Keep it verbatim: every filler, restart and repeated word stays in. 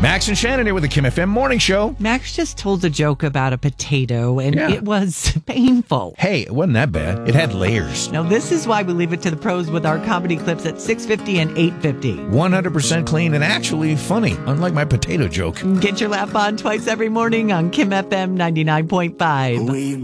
Max and Shannon here with the Kim F M Morning Show. Max just told a joke about a potato, and Yeah. it was painful. Hey, it wasn't that bad. It had layers. Now, this is why we leave it to the pros with our comedy clips at six fifty and eight fifty. one hundred percent clean and actually funny, unlike my potato joke. Get your laugh on twice every morning on Kim F M ninety-nine point five.